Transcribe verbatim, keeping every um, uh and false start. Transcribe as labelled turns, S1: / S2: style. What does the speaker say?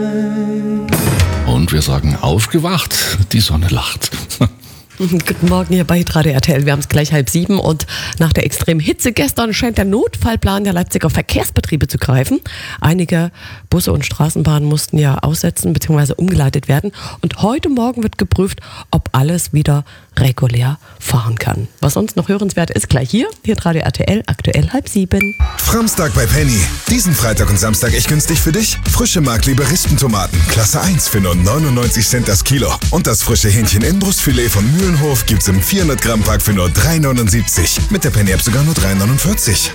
S1: Und wir sagen aufgewacht, die Sonne lacht.
S2: Guten Morgen hier bei Radio R T L. Wir haben es gleich halb sieben und nach der extremen Hitze gestern scheint der Notfallplan der Leipziger Verkehrsbetriebe zu greifen. Einige Busse und Straßenbahnen mussten ja aussetzen bzw. umgeleitet werden. Und heute Morgen wird geprüft, ob alles wieder regulär fahren kann. Was sonst noch hörenswert ist, gleich hier, hier Radio R T L, aktuell halb sieben.
S3: Framstag bei Penny. Diesen Freitag und Samstag echt günstig für dich. Frische Mark-Liberistentomaten, Klasse eins für nur neunundneunzig Cent das Kilo. Und das frische Hähnchen-Inbrustfilet von Mühlenhof gibt's im vierhundert Gramm Pack für nur drei neunundsiebzig. Mit der Penny-App sogar nur drei neunundvierzig.